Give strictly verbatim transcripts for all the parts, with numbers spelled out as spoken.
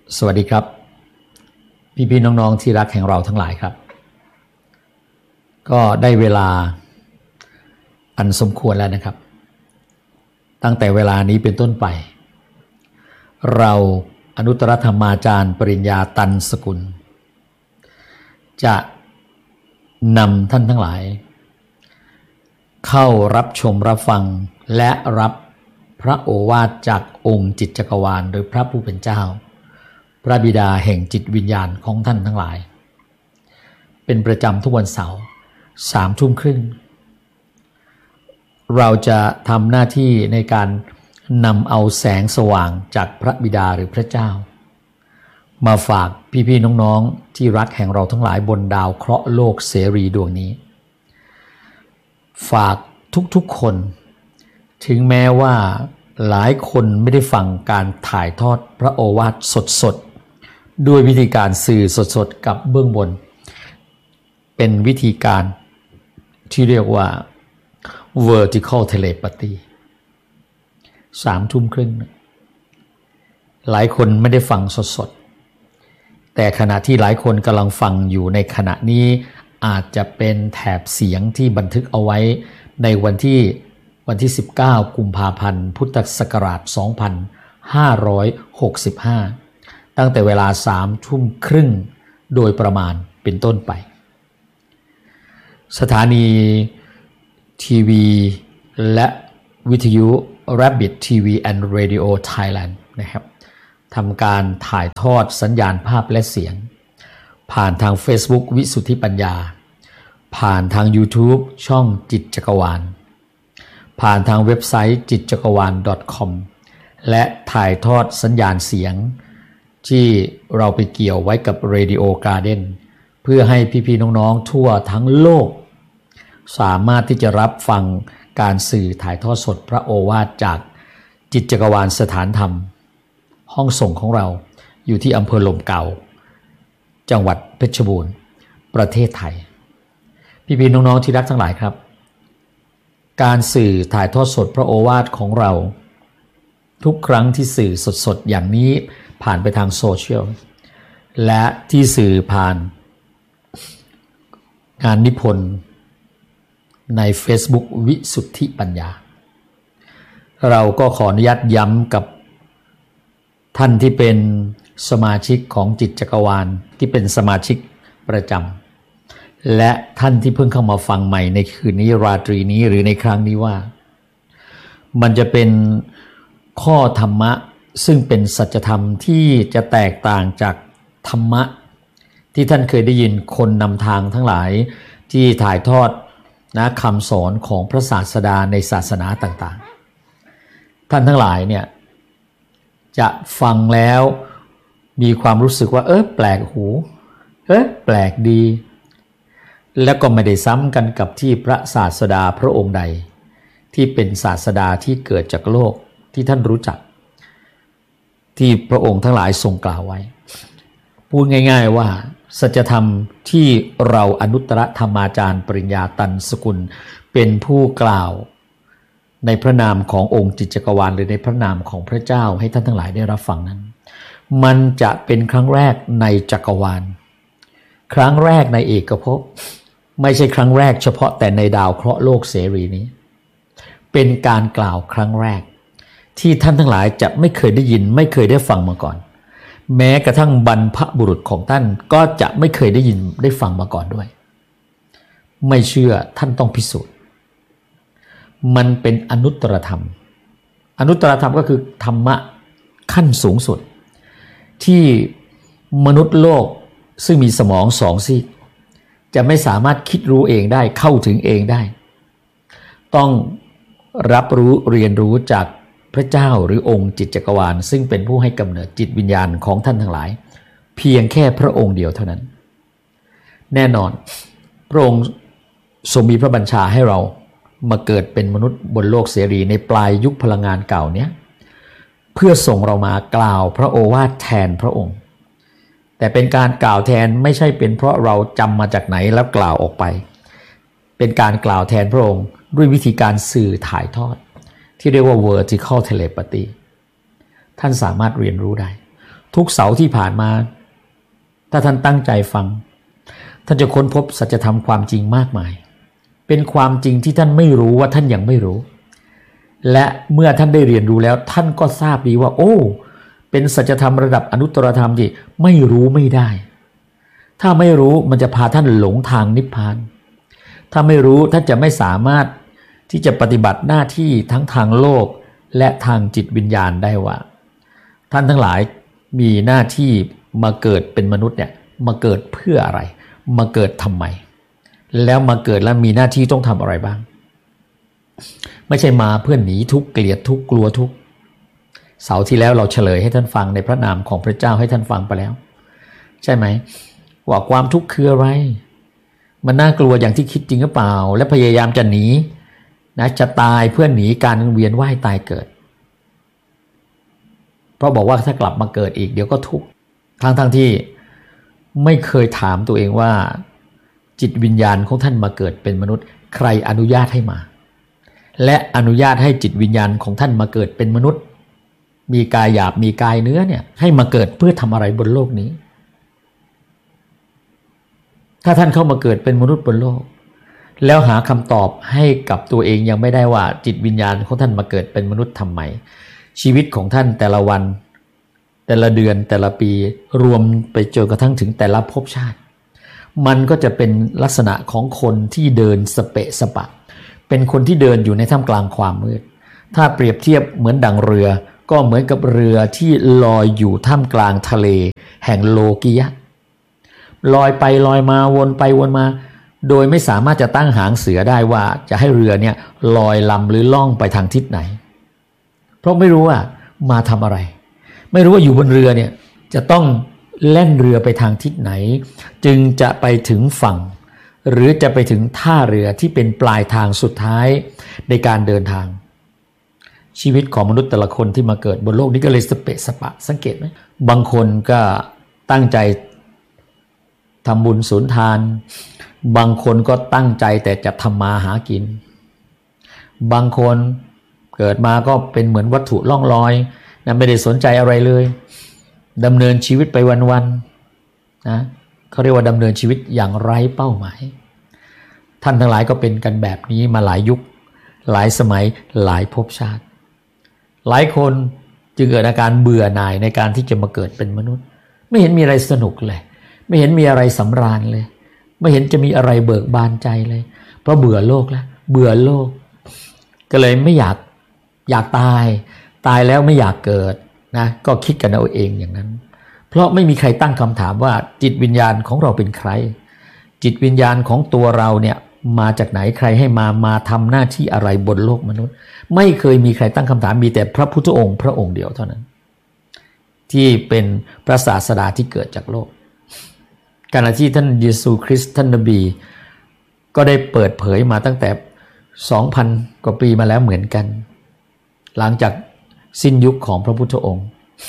สวัสดีครับพี่ๆน้องๆที่รักแห่งเราทั้งหลายครับก็ได้เวลาอันสมควรแล้วนะครับตั้งแต่เวลานี้เป็นต้นไปเราอนุตตรธรรมาจารย์ปริญญาตันสกุลจะนำท่านทั้งหลายเข้ารับชมรับฟังและรับพระโอวาทจากองค์จิตจักรวาลหรือพระผู้เป็นเจ้าพระบิดาแห่งจิตวิญญาณของท่านทั้งหลายเป็นประจำทุกวันเสาร์สามทุ่มครึ่งเราจะทำหน้าที่ในการนำเอาแสงสว่างจากพระบิดาหรือพระเจ้ามาฝากพี่ๆน้องๆที่รักแห่งเราทั้งหลายบนดาวเคราะห์โลกเสรีดวงนี้ฝากทุกๆคนถึงแม้ว่าหลายคนไม่ได้ฟังการถ่ายทอดพระโอวาทสดๆด้วยวิธีการสื่อสดๆกับเบื้องบนเป็นวิธีการที่เรียกว่า vertical telepathy สามทุ่มครึ่งหลายคนไม่ได้ฟังสดๆแต่ขณะที่หลายคนกำลังฟังอยู่ในขณะนี้อาจจะเป็นแถบเสียงที่บันทึกเอาไว้ในวันที่วันที่สิบเก้ากุมภาพันธ์พุทธศักราชสองพันห้าร้อยหกสิบห้าตั้งแต่เวลาสามทุ่มครึ่งโดยประมาณเป็นต้นไปสถานีทีวีและวิทยุ Rabbit ที วี and Radio Thailand นะครับทำการถ่ายทอดสัญญาณภาพและเสียงผ่านทาง Facebook วิสุทธิปัญญาผ่านทาง YouTube ช่องจิตจักรวาลผ่านทางเว็บไซต์จิตจักรวาล .com และถ่ายทอดสัญญาณเสียงที่เราไปเกี่ยวไว้กับ Radio Garden เพื่อให้พี่ๆน้องๆทั่วทั้งโลกสามารถที่จะรับฟังการสื่อถ่ายทอดสดพระโอวาทจากจิตจักรวาลสถานธรรมห้องส่งของเราอยู่ที่อำเภอลมเก่าจังหวัดเพชรบูรณ์ประเทศไทยพี่ๆน้องๆที่รักทั้งหลายครับการสื่อถ่ายทอดสดพระโอวาทของเราทุกครั้งที่สื่อสดๆอย่างนี้ผ่านไปทางโซเชียลและที่สื่อผ่านงานนิพนธ์ใน Facebook วิสุทธิปัญญาเราก็ขออนุญาตย้ำกับท่านที่เป็นสมาชิกของจิตจักรวาลที่เป็นสมาชิกประจำและท่านที่เพิ่งเข้ามาฟังใหม่ในคืนนี้ราตรีนี้หรือในครั้งนี้ว่ามันจะเป็นข้อธรรมะซึ่งเป็นสัจธรรมที่จะแตกต่างจากธรรมะที่ท่านเคยได้ยินคนนำทางทั้งหลายที่ถ่ายทอดนะคำสอนของพระศาสดาในศาสนาต่างๆท่านทั้งหลายเนี่ยจะฟังแล้วมีความรู้สึกว่าเออแปลกหูเออแปลกดีแล้วก็ไม่ได้ซ้ำกันกับที่พระศาสดาพระองค์ใดที่เป็นศาสดาที่เกิดจากโลกที่ท่านรู้จักที่พระองค์ทั้งหลายทรงกล่าวไว้พูดง่ายๆว่าสัจธรรมที่เราอนุตตรธรรมาจารย์ปริญญาตันสกุลเป็นผู้กล่าวในพระนามขององค์จิตจักรวาลหรือในพระนามของพระเจ้าให้ท่านทั้งหลายได้รับฟังนั้นมันจะเป็นครั้งแรกในจักรวาลครั้งแรกในเอกภพไม่ใช่ครั้งแรกเฉพาะแต่ในดาวเคราะห์โลกเสรีนี้เป็นการกล่าวครั้งแรกที่ท่านทั้งหลายจะไม่เคยได้ยินไม่เคยได้ฟังมาก่อนแม้กระทั่งบรรพบุรุษของท่านก็จะไม่เคยได้ยินได้ฟังมาก่อนด้วยไม่เชื่อท่านต้องพิสูจน์มันเป็นอนุตตรธรรมอนุตตรธรรมก็คือธรรมะขั้นสูงสุดที่มนุษย์โลกซึ่งมีสมองสองซีกจะไม่สามารถคิดรู้เองได้เข้าถึงเองได้ต้องรับรู้เรียนรู้จากพระเจ้าหรือองค์จิตจักรวาลซึ่งเป็นผู้ให้กำเนิดจิตวิญญาณของท่านทั้งหลายเพียงแค่พระองค์เดียวเท่านั้นแน่นอนพระองค์ทรงมีพระบัญชาให้เรามาเกิดเป็นมนุษย์บนโลกเสรีในปลายยุคพลังงานเก่าเนี้ยเพื่อส่งเรามากล่าวพระโอวาทแทนพระองค์แต่เป็นการกล่าวแทนไม่ใช่เป็นเพราะเราจำมาจากไหนแล้วกล่าวออกไปเป็นการกล่าวแทนพระองค์ด้วยวิธีการสื่อถ่ายทอดที่เรียกว่า vertical telepathy ท่านสามารถเรียนรู้ได้ทุกเสาร์ที่ผ่านมาถ้าท่านตั้งใจฟังท่านจะค้นพบสัจธรรมความจริงมากมายเป็นความจริงที่ท่านไม่รู้ว่าท่านยังไม่รู้และเมื่อท่านได้เรียนรู้แล้วท่านก็ทราบดีว่าโอ้เป็นสัจธรรมระดับอนุตตรธรรมที่ไม่รู้ไม่ได้ถ้าไม่รู้มันจะพาท่านหลงทางนิพพานถ้าไม่รู้ท่านจะไม่สามารถที่จะปฏิบัติหน้าที่ทั้งทางโลกและทางจิตวิญญาณได้ว่าท่านทั้งหลายมีหน้าที่มาเกิดเป็นมนุษย์เนี่ยมาเกิดเพื่ออะไรมาเกิดทำไมแล้วมาเกิดแล้วมีหน้าที่ต้องทำอะไรบ้างไม่ใช่มาเพื่อหนีทุกข์เกลียดทุกข์กลัวทุกข์เสาร์ที่แล้วเราเฉลยให้ท่านฟังในพระนามของพระเจ้าให้ท่านฟังไปแล้วใช่ไหมว่าความทุกข์คืออะไรมันน่ากลัวอย่างที่คิดจริงหรือเปล่าและพยายามจะหนีนะจะตายเพื่อหนีการเวียนว่ายตายเกิดเพราะบอกว่าถ้ากลับมาเกิดอีกเดี๋ยวก็ทุกข์ทั้งทั้งที่ไม่เคยถามตัวเองว่าจิตวิญญาณของท่านมาเกิดเป็นมนุษย์ใครอนุญาตให้มาและอนุญาตให้จิตวิญญาณของท่านมาเกิดเป็นมนุษย์มีกายหยาบมีกายเนื้อเนี่ยให้มาเกิดเพื่อทำอะไรบนโลกนี้ถ้าท่านเข้ามาเกิดเป็นมนุษย์บนโลกแล้วหาคำตอบให้กับตัวเองยังไม่ได้ว่าจิตวิญญาณของท่านมาเกิดเป็นมนุษย์ทำไมชีวิตของท่านแต่ละวันแต่ละเดือนแต่ละปีรวมไปจนกระทั่งถึงแต่ละภพชาติมันก็จะเป็นลักษณะของคนที่เดินสเปะสปะเป็นคนที่เดินอยู่ในท่ามกลางความมืดถ้าเปรียบเทียบเหมือนดังเรือก็เหมือนกับเรือที่ลอยอยู่ท่ามกลางทะเลแห่งโลกียะลอยไปลอยมาวนไปวนมาโดยไม่สามารถจะตั้งหางเสือได้ว่าจะให้เรือเนี่ยลอยลำหรือล่องไปทางทิศไหนเพราะไม่รู้ว่ามาทำอะไรไม่รู้ว่าอยู่บนเรือเนี่ยจะต้องแล่นเรือไปทางทิศไหนจึงจะไปถึงฝั่งหรือจะไปถึงท่าเรือที่เป็นปลายทางสุดท้ายในการเดินทางชีวิตของมนุษย์แต่ละคนที่มาเกิดบนโลกนี้ก็เลยสเปะสปะสังเกตไหมบางคนก็ตั้งใจทำบุญสุนทานบางคนก็ตั้งใจแต่จะทำมาหากินบางคนเกิดมาก็เป็นเหมือนวัตถุล่องลอยนะไม่ได้สนใจอะไรเลยดำเนินชีวิตไปวันๆนะเขาเรียกว่าดำเนินชีวิตอย่างไร้เป้าหมายท่านทั้งหลายก็เป็นกันแบบนี้มาหลายยุคหลายสมัยหลายภพชาติหลายคนจึงเกิดอาการเบื่อหน่ายในการที่จะมาเกิดเป็นมนุษย์ไม่เห็นมีอะไรสนุกเลยไม่เห็นมีอะไรสำราญเลยไม่เห็นจะมีอะไรเบิกบานใจเลยเพราะเบื่อโลกแล้วเบื่อโลกก็เลยไม่อยากอยากตายตายแล้วไม่อยากเกิดนะก็คิดกันเอาเองอย่างนั้นเพราะไม่มีใครตั้งคำถามว่าจิตวิญญาณของเราเป็นใครจิตวิญญาณของตัวเราเนี่ยมาจากไหนใครให้มามาทำหน้าที่อะไรบนโลกมนุษย์ไม่เคยมีใครตั้งคำถามมีแต่พระพุทธองค์พระองค์เดียวเท่านั้นที่เป็นพระศาสดาที่เกิดจากโลกขณะที่ท่านเยซูคริสต์ท่านนบีก็ได้เปิดเผยมาตั้งแต่ สองพัน กว่าปีมาแล้วเหมือนกันหลังจากสิ้นยุคของพระพุทธองค์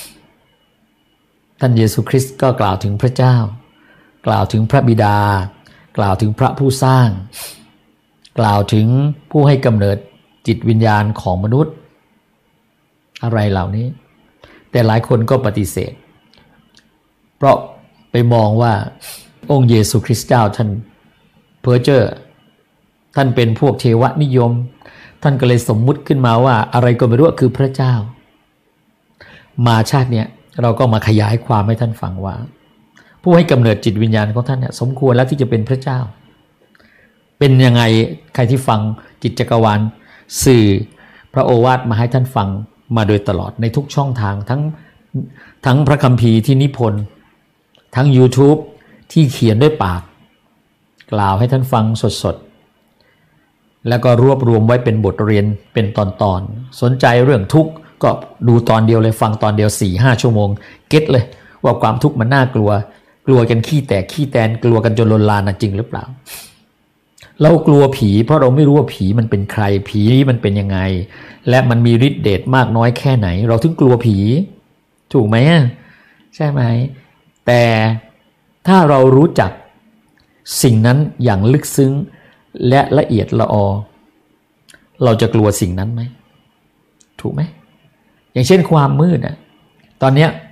ท่านเยซูคริสต์ก็กล่าวถึงพระเจ้ากล่าวถึงพระบิดากล่าวถึงพระผู้สร้างกล่าวถึงผู้ให้กำเนิดจิตวิญญาณของมนุษย์อะไรเหล่านี้แต่หลายคนก็ปฏิเสธเพราะไปมองว่าองค์เยซูคริสต์เจ้าท่านเพ้อเจ้อท่านเป็นพวกเทวนิยมท่านก็เลยสมมุติขึ้นมาว่าอะไรก็ไม่รู้คือพระเจ้ามาชาติเนี้ยเราก็มาขยายความให้ท่านฟังว่าผู้ให้กำเนิดจิตวิญญาณของท่านเนี่ยสมควรแล้วที่จะเป็นพระเจ้าเป็นยังไงใครที่ฟังจิตจักรวาลสื่อพระโอวาทมาให้ท่านฟังมาโดยตลอดในทุกช่องทางทั้งทั้งพระคัมภีร์ที่นิพนธ์ทั้ง YouTube ที่เขียนด้วยปากกล่าวให้ท่านฟังสดๆแล้วก็รวบรวมไว้เป็นบทเรียนเป็นตอนๆสนใจเรื่องทุกข์ก็ดูตอนเดียวเลยฟังตอนเดียว สี่ห้า ชั่วโมงเก็ตเลยว่าความทุกข์มันน่ากลัวกลัวกันขี้แตกขี้แตนกลัวกันจนลนลานจริงหรือเปล่าเรากลัวผีเพราะเราไม่รู้ว่าผีมันเป็นใครผีมันเป็นยังไงและมันมีฤทธิ์เดชมากน้อยแค่ไหนเราถึงกลัวผีถูกไหมใช่ไหมแต่ถ้าเรารู้จักสิ่งนั้นอย่างลึกซึ้งและละเอียดละออเราจะกลัวสิ่งนั้นไหมถูกไหมอย่างเช่นความมืดอ่ะตอนเนี้ย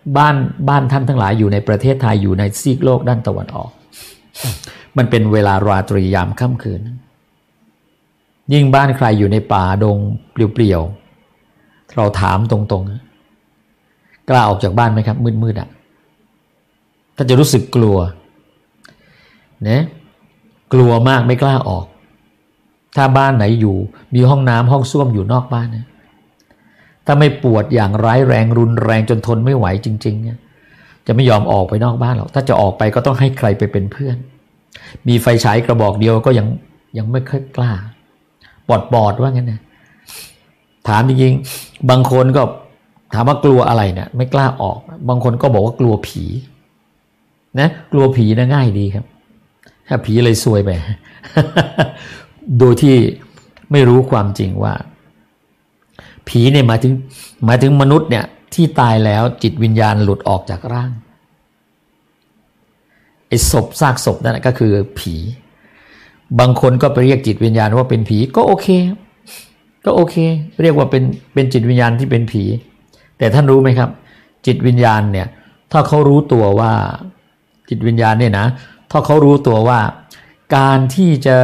บ้านบ้านท่านทั้งหลายอยู่ในประเทศไทยอยู่ในซีกโลกด้านตะวันออกมันเป็นเวลาราตรียามค่ำคืนยิ่งบ้านใครอยู่ในป่าดงเปลี่ยวๆเราถามตรงๆกล้าออกจากบ้านไหมครับมืดๆอ่ะท่านจะรู้สึกกลัวเนี่ยกลัวมากไม่กล้าออกถ้าบ้านไหนอยู่มีห้องน้ำห้องส้วมอยู่นอกบ้านนะถ้าไม่ปวดอย่างร้ายแรงรุนแรงจนทนไม่ไหวจริงๆเนี่ยจะไม่ยอมออกไปนอกบ้านหรอกถ้าจะออกไปก็ต้องให้ใครไปเป็นเพื่อนมีไฟฉายกระบอกเดียวก็ยังยังไม่ค่อยกล้าปอดปอดว่างั้นนะถามจริงๆบางคนก็ถามว่ากลัวอะไรเนี่ยไม่กล้าออกบางคนก็บอกว่ากลัวผีนะกลัวผีนะง่ายดีครับถ้าผีเลยซวยไป โดยที่ไม่รู้ความจริงว่าผีเนี่ยหมายถึงหมายถึงมนุษย์เนี่ยที่ตายแล้วจิตวิญญาณหลุดออกจากร่างไอ้ศพซากศพนั่นก็คือผีบางคนก็ไปเรียกจิตวิญญาณว่าเป็นผีก็โอเคก็โอเคเรียกว่าเป็นเป็นจิตวิญญาณที่เป็นผีแต่ท่านรู้ไหมครับจิตวิญญาณเนี่ยถ้าเขารู้ตัวว่าจิตวิญญาณเนี่ยนะถ้าเขารู้ตัวว่าการที่จะ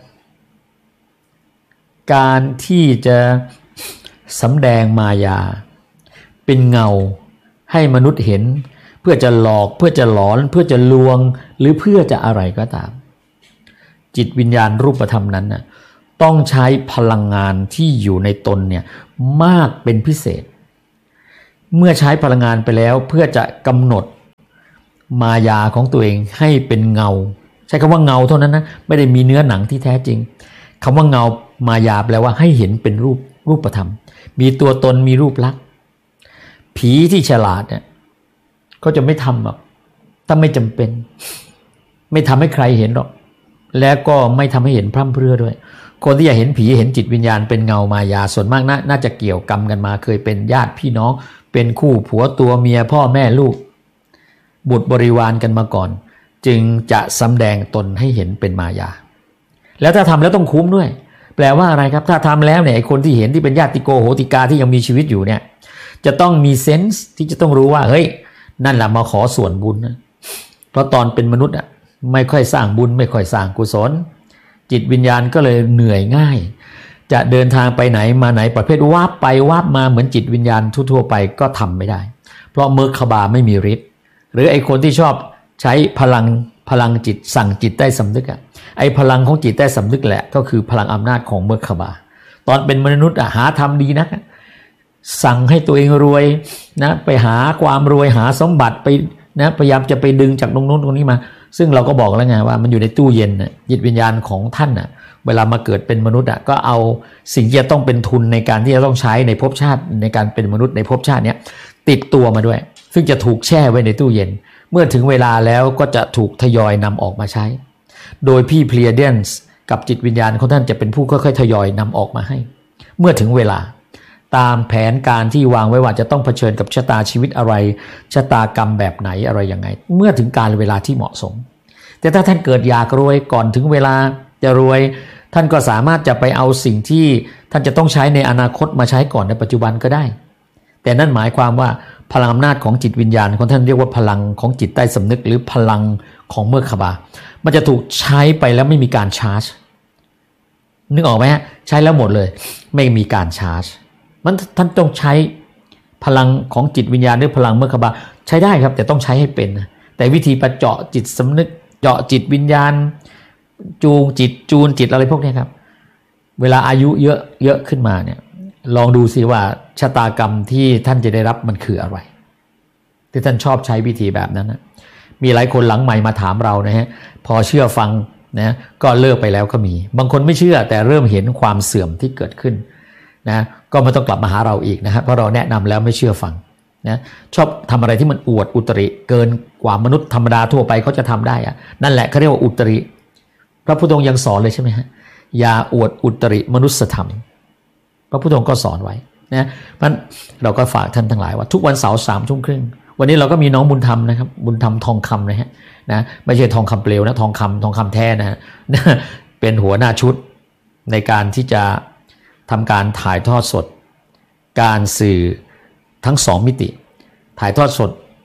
การที่จะสำแดงมายาเป็นเงาให้มนุษย์เห็นเพื่อจะหลอกเพื่อจะหลอนเพื่อจะลวงหรือเพื่อจะอะไรก็ตามจิตวิญญาณรูปธรรมนั้นน่ะต้องใช้พลังงานที่อยู่ในตนเนี่ยมากเป็นพิเศษเมื่อใช้พลังงานไปแล้วเพื่อจะกำหนดมายาของตัวเองให้เป็นเงาใช้คำว่าเงาเท่านั้นนะไม่ได้มีเนื้อหนังที่แท้จริงคำว่าเงามายาแปลว่าให้เห็นเป็นรูปรูปธรรมมีตัวตนมีรูปลักษณ์ผีที่ฉลาดเนี่ยเขาจะไม่ทำหรอกถ้าไม่จำเป็นไม่ทำให้ใครเห็นหรอกแล้วก็ไม่ทำให้เห็นพร่ำเพรื่อด้วยคนที่อยากเห็นผีเห็นจิตวิญญาณเป็นเงามายาส่วนมากน่าน่าจะเกี่ยวกรรมกันมาเคยเป็นญาติพี่น้องเป็นคู่ผัวตัวเมียพ่อแม่ลูกบุตรบริวารกันมาก่อนจึงจะสำแดงตนให้เห็นเป็นมายาแล้วถ้าทำแล้วต้องคุ้มด้วยแปลว่าอะไรครับถ้าทำแล้วเนี่ยคนที่เห็นที่เป็นญาติโกโหติกาที่ยังมีชีวิตอยู่เนี่ยจะต้องมีเซนส์ที่จะต้องรู้ว่าเฮ้ยนั่นแหละมาขอส่วนบุญนะเพราะตอนเป็นมนุษย์อ่ะไม่ค่อยสร้างบุญไม่ค่อยสร้างกุศลจิตวิญญาณก็เลยเหนื่อยง่ายจะเดินทางไปไหนมาไหนประเภทวาบไปวาบมาเหมือนจิตวิญญาณทั่วๆไปก็ทำไม่ได้เพราะเมอร์คบาไม่มีฤทธิ์หรือไอคนที่ชอบใช้พลังพลังจิตสั่งจิตใต้สำนึกอ่ะไอพลังของจิตใต้สำนึกแหละก็คือพลังอำนาจของเมอร์คบาตอนเป็นมนุษย์อ่ะหาทำดีนักสั่งให้ตัวเองรวยนะไปหาความรวยหาสมบัติไปนะพยายามจะไปดึงจากตรงนู้นตรงนี้มาซึ่งเราก็บอกแล้วไงว่ามันอยู่ในตู้เย็นน่ะจิตวิญญาณของท่านน่ะเวลามาเกิดเป็นมนุษย์อ่ะก็เอาสิ่งที่จะต้องเป็นทุนในการที่จะต้องใช้ในภพชาติในการเป็นมนุษย์ในภพชาติเนี้ยติดตัวมาด้วยซึ่งจะถูกแช่ไว้ในตู้เย็นเมื่อถึงเวลาแล้วก็จะถูกทยอยนำออกมาใช้โดยพี่เพลียเดนส์กับจิตวิญญาณของท่านจะเป็นผู้ค่อยๆทยอยนำออกมาให้เมื่อถึงเวลาตามแผนการที่วางไว้ว่าจะต้องเผชิญกับชะตาชีวิตอะไรชะตากรรมแบบไหนอะไรยังไงเมื่อถึงการเวลาที่เหมาะสมแต่ถ้าท่านเกิดอยากรวยก่อนถึงเวลาจะรวยท่านก็สามารถจะไปเอาสิ่งที่ท่านจะต้องใช้ในอนาคตมาใช้ก่อนในปัจจุบันก็ได้แต่นั่นหมายความว่าพลังอำนาจของจิตวิญญาณของท่านเรียกว่าพลังของจิตใต้สำนึกหรือพลังของเมอร์คบามันจะถูกใช้ไปแล้วไม่มีการชาร์จนึกออกไหมฮะใช้แล้วหมดเลยไม่มีการชาร์จมันท่านต้องใช้พลังของจิตวิญญาณหรือพลังเมอร์คบาใช้ได้ครับแต่ต้องใช้ให้เป็นแต่วิธีประเจาะจิตสำนึกเจาะจิตวิญญาณจูงจิตจูนจิตอะไรพวกนี้ครับเวลาอายุเยอะเยอะขึ้นมาเนี่ยลองดูสิว่าชะตากรรมที่ท่านจะได้รับมันคืออะไรที่ท่านชอบใช้วิธีแบบนั้นนะมีหลายคนหลังใหม่มาถามเรานะฮะพอเชื่อฟังนะก็เลิกไปแล้วก็มีบางคนไม่เชื่อแต่เริ่มเห็นความเสื่อมที่เกิดขึ้นนะก็ไม่ต้องกลับมาหาเราอีกนะฮะเพราะเราแนะนำแล้วไม่เชื่อฟังนะชอบทำอะไรที่มันอวดอุตริเกินกว่ามนุษย์ธรรมดาทั่วไปเขาจะทำได้อะนั่นแหละเขาเรียกว่าอุตริพระพุทธองค์ยังสอนเลยใช่ไหมฮะอย่าอวดอุตริมนุษยธรรมพระพุทธองค์ก็สอนไว้นะเพราะฉะนั้นเราก็ฝากท่านทั้งหลายว่าทุกวันเสาร์สามทุ่มครึ่งวันนี้เราก็มีน้องบุญธรรมนะครับบุญธรรมทองคำนะฮะนะไม่ใช่ทองคำเปลวนะทองคำทองคำแท้นะเป็นหัวหน้าชุดในการที่จะทำการถ่ายทอดสดการสื่อทั้งสองมิติถ่ายทอดสด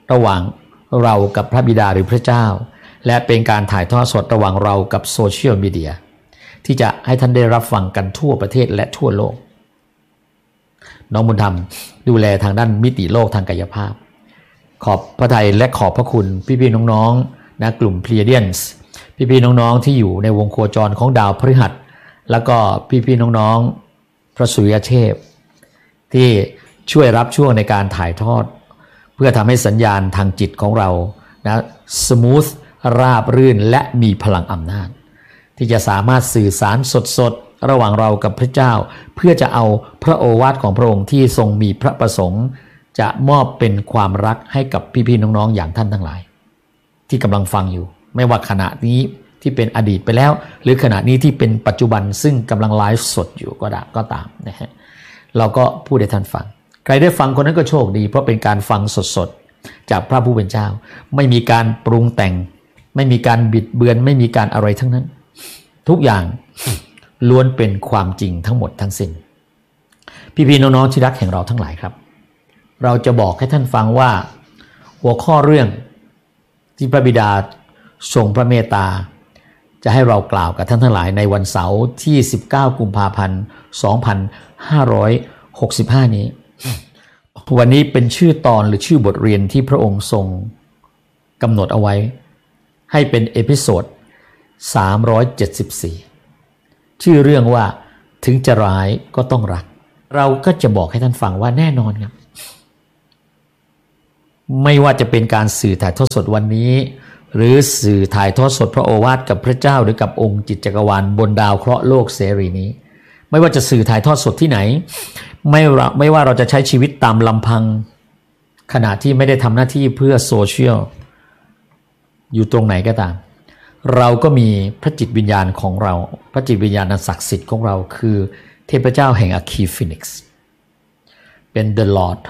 ระหว่างเรากับพระบิดาหรือพระเจ้าและเป็นการถ่ายทอดสดระหว่างเรากับโซเชียลมีเดียที่จะให้ท่านได้รับฟังกันทั่วประเทศและทั่วโลกน้องบุญธรรมดูแลทางด้านมิติโลกทางกายภาพขอบพระทัยและขอบพระคุณพี่ๆน้องๆนะกลุ่ม Pleiadians พี่ๆน้องๆที่อยู่ในวงโคจรของดาวพฤหัสแล้วก็พี่ๆน้องๆพระสุริยเทพที่ช่วยรับช่วงในการถ่ายทอดเพื่อทำให้สัญญาณทางจิตของเรานะสมูทราบรื่นและมีพลังอำนาจที่จะสามารถสื่อสารสดๆระหว่างเรากับพระเจ้าเพื่อจะเอาพระโอวาทของพระองค์ที่ทรงมีพระประสงค์จะมอบเป็นความรักให้กับพี่ๆน้องๆอย่างท่านทั้งหลายที่กำลังฟังอยู่ไม่ว่าขณะนี้ที่เป็นอดีตไปแล้วหรือขณะนี้ที่เป็นปัจจุบันซึ่งกำลังไลฟ์สดอยู่ก็ได้ก็ตามนะฮะเราก็พูดให้ท่านฟังใครได้ฟังคนนั้นก็โชคดีเพราะเป็นการฟังสดๆจากพระผู้เป็นเจ้าไม่มีการปรุงแต่งไม่มีการบิดเบือนไม่มีการอะไรทั้งนั้นทุกอย่างล้วนเป็นความจริงทั้งหมดทั้งสิ้นพี่ๆน้องๆที่รักแห่งเราทั้งหลายครับเราจะบอกให้ท่านฟังว่าหัวข้อเรื่องที่พระบิดาทรงพระเมตตาจะให้เรากล่าวกับท่านทั้งหลายในวันเสาร์ที่สิบเก้ากุมภาพันธ์สองพันห้าร้อยหกสิบห้านี้วันนี้เป็นชื่อตอนหรือชื่อบทเรียนที่พระองค์ทรงกำหนดเอาไว้ให้เป็นเอพิโซดสามร้อยเจ็ดสิบสี่ชื่อเรื่องว่าถึงจะร้ายก็ต้องรักเราก็จะบอกให้ท่านฟังว่าแน่นอนครับไม่ว่าจะเป็นการสื่อถ่ายทอดสดวันนี้หรือสื่อถ่ายทอดสดพระโอวาทกับพระเจ้าหรือกับองค์จิตจักรวาลบนดาวเคราะห์โลกเสรีนี้ไม่ว่าจะสื่อถ่ายทอดสดที่ไหนไม่ว่าไม่ว่าเราจะใช้ชีวิตตามลำพังขณะที่ไม่ได้ทำหน้าที่เพื่อโซเชียลอยู่ตรงไหนก็ตามเราก็มีพระจิตวิญญาณของเราพระจิตวิญญาณอันศักดิ์สิทธิ์ของเราคือเทพเจ้าแห่งอะคีฟีนิกซ์เป็น The Lord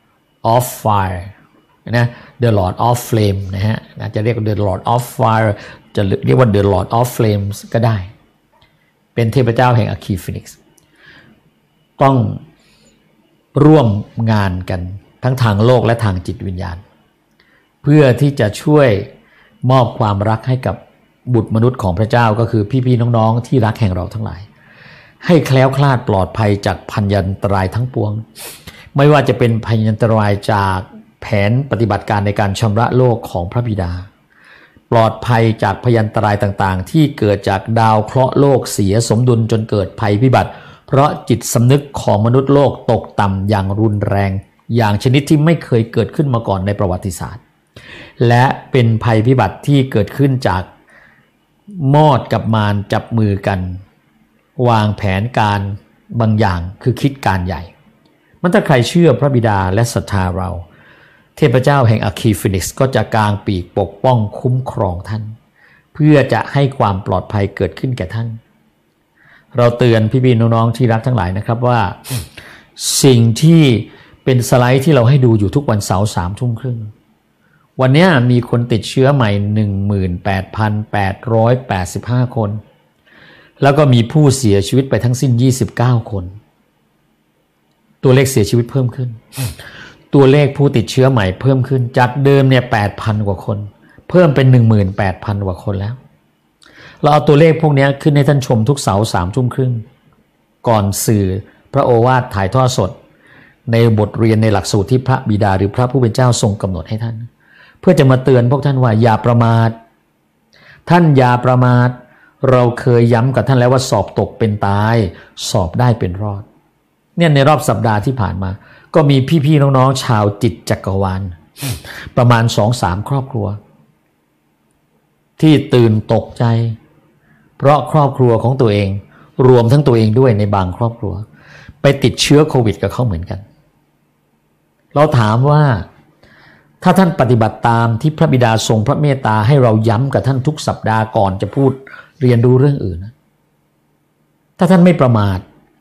of Fire นะ The Lord of Flame นะฮะจะเรียก The Lord of Fire จะเรียกว่า The Lord of Flames ก็ได้เป็นเทพเจ้าแห่งอะคีฟีนิกซ์ต้องร่วมงานกันทั้งทางโลกและทางจิตวิญญาณเพื่อที่จะช่วยมอบความรักให้กับบุตรมนุษย์ของพระเจ้าก็คือพี่ๆน้องๆที่รักแห่งเราทั้งหลายให้แคล้วคลาดปลอดภัยจากพยันตรายทั้งปวงไม่ว่าจะเป็นพยันตรายจากแผนปฏิบัติการในการชำระโลกของพระบิดาปลอดภัยจากพยันตรายต่างๆที่เกิดจากดาวเคราะห์โลกเสียสมดุลจนเกิดภัยพิบัติเพราะจิตสำนึกของมนุษย์โลกตกต่ำอย่างรุนแรงอย่างชนิดที่ไม่เคยเกิดขึ้นมาก่อนในประวัติศาสตร์และเป็นภัยพิบัติที่เกิดขึ้นจากมอดกับมารจับมือกันวางแผนการบางอย่างคือคิดการใหญ่มันถ้าใครเชื่อพระบิดาและศรัทธาเราเทพเจ้าแห่งอะคีฟีนิกซ์ก็จะกางปีกปกป้องคุ้มครองท่านเพื่อจะให้ความปลอดภัยเกิดขึ้นแก่ท่านเราเตือนพี่ๆน้องๆที่รักทั้งหลายนะครับว่าสิ่งที่เป็นสไลด์ที่เราให้ดูอยู่ทุกวันเสาร์สามทุ่มครึ่งวันนี้มีคนติดเชื้อใหม่ หนึ่งหมื่นแปดพันแปดร้อยแปดสิบห้า คนแล้วก็มีผู้เสียชีวิตไปทั้งสิ้นยี่สิบเก้าคนตัวเลขเสียชีวิตเพิ่มขึ้นตัวเลขผู้ติดเชื้อใหม่เพิ่มขึ้นจากเดิมเนี่ย แปดพัน กว่าคนเพิ่มเป็น หนึ่งหมื่นแปดพัน กว่าคนแล้วเราเอาตัวเลขพวกนี้ขึ้นให้ท่านชมทุกเสาร์สามทุ่มครึ่งก่อนสื่อพระโอวาทถ่ายทอดสดในบทเรียนในหลักสูตรที่พระบิดาหรือพระผู้เป็นเจ้าทรงกำหนดให้ท่านเพื่อจะมาเตือนพวกท่านว่าอย่าประมาทท่านอย่าประมาทเราเคยย้ำกับท่านแล้วว่าสอบตกเป็นตายสอบได้เป็นรอดเนี่ยในรอบสัปดาห์ที่ผ่านมาก็มีพี่ๆน้องๆชาวจิตจักรวาลประมาณ สองสาม ครอบครัวที่ตื่นตกใจเพราะครอบครัวของตัวเองรวมทั้งตัวเองด้วยในบางครอบครัวไปติดเชื้อโควิดกับเขาเหมือนกันเราถามว่าถ้าท่านปฏิบัติตามที่พระบิดาทรงพระเมตตาให้เราย้ำกับท่านทุกสัปดาห์ก่อนจะพูดเรียนรู้เรื่องอื่นนะถ้าท่านไม่ประมาท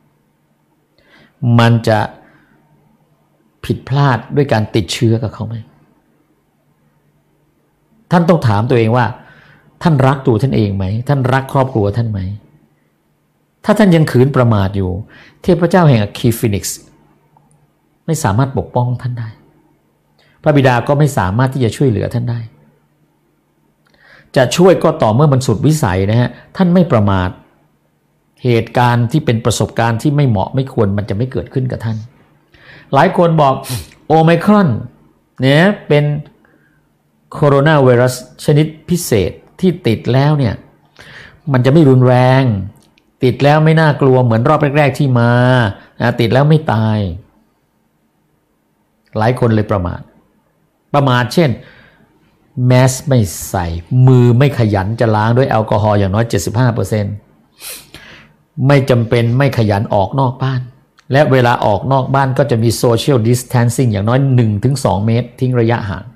มันจะผิดพลาดด้วยการติดเชื้อกับเขาไหมท่านต้องถามตัวเองว่าท่านรักตัวท่านเองไหมท่านรักครอบครัวท่านไหมถ้าท่านยังขืนประมาทอยู่เทพเจ้าแห่งอะคีฟีนิกซ์ไม่สามารถปกป้องท่านได้พระบิดาก็ไม่สามารถที่จะช่วยเหลือท่านได้จะช่วยก็ต่อเมื่อมันสุดวิสัยนะฮะท่านไม่ประมาทเหตุการณ์ที่เป็นประสบการณ์ที่ไม่เหมาะไม่ควรมันจะไม่เกิดขึ้นกับท่านหลายคนบอกโอไมครอนเนี่ยเป็นโคโรนาไวรัสชนิดพิเศษที่ติดแล้วเนี่ยมันจะไม่รุนแรงติดแล้วไม่น่ากลัวเหมือนรอบแรกๆที่มานะติดแล้วไม่ตายหลายคนเลยประมาทประมาทเช่นแมสไม่ใส่มือไม่ขยันจะล้างด้วยแอลกอฮอล์อย่างน้อย เจ็ดสิบห้าเปอร์เซ็นต์ ไม่จำเป็นไม่ขยันออกนอกบ้านและเวลาออกนอกบ้านก็จะมี social distancing อย่างน้อย หนึ่งถึงสอง เมตรทิ้งระยะห่าง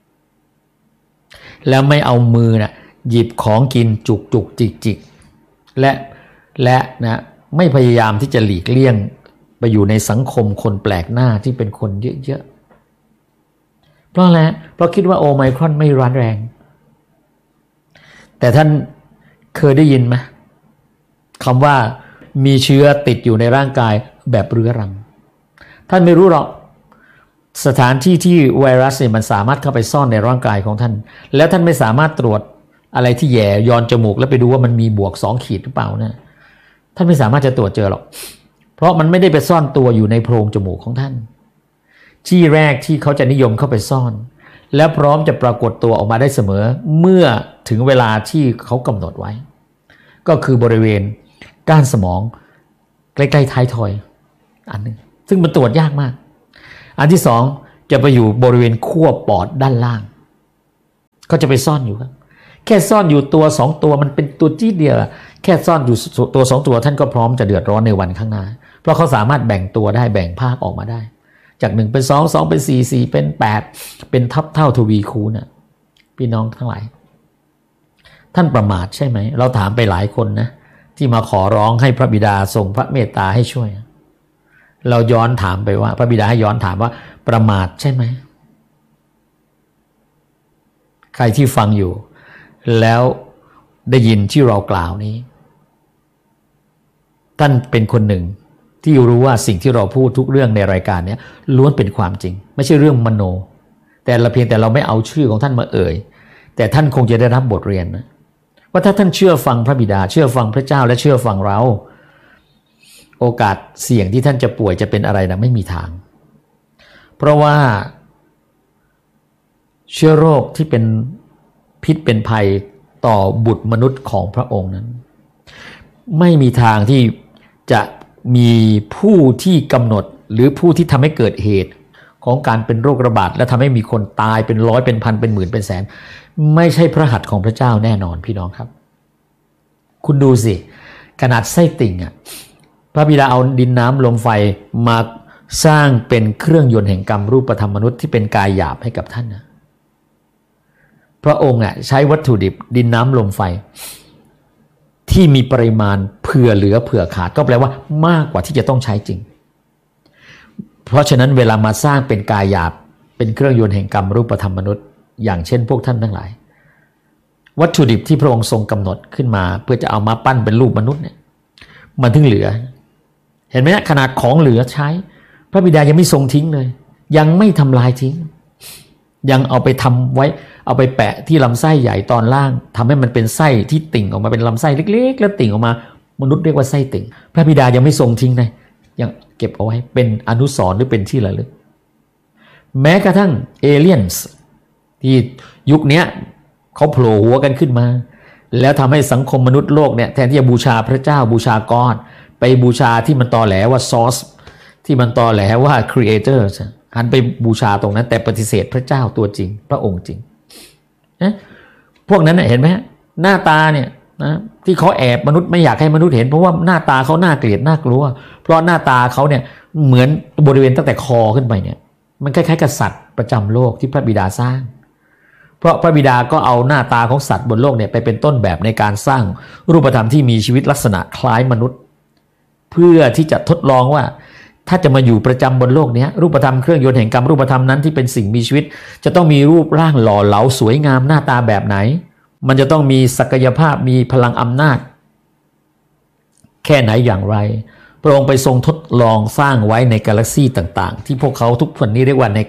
แล้วไม่เอามือนะหยิบของกินจุกจุกจิกจิกและและนะไม่พยายามที่จะหลีกเลี่ยงไปอยู่ในสังคมคนแปลกหน้าที่เป็นคนเยอะๆเพราะอะไรเพราะคิดว่าโอไมครอนไม่ร้ายแรงแต่ท่านเคยได้ยินไหมคำว่ามีเชื้อติดอยู่ในร่างกายแบบเรื้อรังท่านไม่รู้หรอกสถานที่ที่ไวรัสเนี่ยมันสามารถเข้าไปซ่อนในร่างกายของท่านแล้วท่านไม่สามารถตรวจอะไรที่แย่ย้อนจมูกแล้วไปดูว่ามันมีบวกสองขีดหรือเปล่านะท่านไม่สามารถจะตรวจเจอหรอกเพราะมันไม่ได้ไปซ่อนตัวอยู่ในโพรงจมูกของท่านที่แรกที่เขาจะนิยมเข้าไปซ่อนและพร้อมจะปรากฏตัวออกมาได้เสมอเมื่อถึงเวลาที่เขากำหนดไว้ก็คือบริเวณก้านสมองใกล้ๆท้ายทอยอันนึงซึ่งมันตรวจยากมากอันที่สองจะไปอยู่บริเวณขั้วปอดด้านล่างก็จะไปซ่อนอยู่ครับแค่ซ่อนอยู่ตัวสองตัวมันเป็นตัวจี้เดียวแค่ซ่อนอยู่ตัวสองตัวท่านก็พร้อมจะเดือดร้อนในวันข้างหน้าเพราะเขาสามารถแบ่งตัวได้แบ่งภาคออกมาได้จากหนึ่งเป็นสองสองเป็นสี่สี่เป็นแปดเป็นทับเท่าทวีคูณน่ะพี่น้องทั้งหลายท่านประมาทใช่ไหมเราถามไปหลายคนนะที่มาขอร้องให้พระบิดาทรงพระเมตตาให้ช่วยเราย้อนถามไปว่าพระบิดาให้ย้อนถามว่าประมาทใช่ไหมใครที่ฟังอยู่แล้วได้ยินที่เรากล่าวนี้ท่านเป็นคนหนึ่งที่รู้ว่าสิ่งที่เราพูดทุกเรื่องในรายการนี้ล้วนเป็นความจริงไม่ใช่เรื่องมโนแต่เราเพียงแต่เราไม่เอาชื่อของท่านมาเอ่ยแต่ท่านคงจะได้รับบทเรียนนะว่าถ้าท่านเชื่อฟังพระบิดาเชื่อฟังพระเจ้าและเชื่อฟังเราโอกาสเสี่ยงที่ท่านจะป่วยจะเป็นอะไรนะไม่มีทางเพราะว่าเชื้อโรคที่เป็นพิษเป็นภัยต่อบุตรมนุษย์ของพระองค์นั้นไม่มีทางที่จะมีผู้ที่กำหนดหรือผู้ที่ทำให้เกิดเหตุของการเป็นโรคระบาดและทำให้มีคนตายเป็นร้อยเป็นพันเป็นหมื่นเป็นแสนไม่ใช่พระหัตถ์ของพระเจ้าแน่นอนพี่น้องครับคุณดูสิขนาดไส้ติ่งอ่ะพระบิดาเอาดินน้ำลมไฟมาสร้างเป็นเครื่องยนต์แห่งกรรมรูปธรรมมนุษย์ที่เป็นกายหยาบให้กับท่านนะพระองค์อ่ะใช้วัตถุดิบดินน้ำลมไฟที่มีปริมาณเผื่อเหลือเผื่อขาดก็แปลว่ามากกว่าที่จะต้องใช้จริงเพราะฉะนั้นเวลามาสร้างเป็นกายหยาบเป็นเครื่องยนต์แห่งกรรมรูปธรรมมนุษย์อย่างเช่นพวกท่านทั้งหลายวัตถุดิบที่พระองค์ทรงกำหนดขึ้นมาเพื่อจะเอามาปั้นเป็นรูปมนุษย์เนี่ยมันถึงเหลือเห็นไหมนะขนาดของเหลือใช้พระบิดายังไม่ทรงทิ้งเลยยังไม่ทำลายทิ้งยังเอาไปทำไว้เอาไปแปะที่ลำไส้ใหญ่ตอนล่างทำให้มันเป็นไส้ที่ติ่งออกมาเป็นลำไส้เล็กๆแล้วติ่งออกมามนุษย์เรียกว่าไส้ติ่งพระบิดายังไม่ทรงทิ้งเลยยังเก็บเอาไว้เป็นอนุสรณ์หรือเป็นที่ระลึกแม้กระทั่งเอเลี่ยนส์ที่ยุคนี้เขาโผล่หัวกันขึ้นมาแล้วทำให้สังคมมนุษย์โลกเนี่ยแทนที่จะบูชาพระเจ้าบูชากรไปบูชาที่มันตอแหลว่าซอสที่มันตอแหลว่าครีเอเตอร์หันไปบูชาตรงนั้นแต่ปฏิเสธพระเจ้าตัวจริงพระองค์จริงนะพวกนั้นเห็นไหมหน้าตาเนี่ยนะที่เขาแอบมนุษย์ไม่อยากให้มนุษย์เห็นเพราะว่าหน้าตาเขาน่าเกลียดน่ากลัวเพราะหน้าตาเขาเนี่ยเหมือนบริเวณตั้งแต่คอขึ้นไปเนี่ยมันคล้ายๆกับสัตว์ประจำโลกที่พระบิดาสร้างเพราะพระบิดาก็เอาหน้าตาของสัตว์บนโลกเนี่ยไปเป็นต้นแบบในการสร้างรูปธรรมที่มีชีวิตลักษณะคล้ายมนุษย์เพื่อที่จะทดลองว่าถ้าจะมาอยู่ประจำบนโลกนี้รูปธรรมเครื่องยนต์แห่งกรรมรูปธรรมนั้นที่เป็นสิ่งมีชีวิตจะต้องมีรูปร่างหล่อเหลาสวยงามหน้าตาแบบไหนมันจะต้องมีศักยภาพมีพลังอำนาจแค่ไหนอย่างไรพระองค์ไปทรงทดลองสร้างไว้ในกาแล็กซี่ต่างๆที่พวกเขาทุกคนนี้เรียกว่าในกา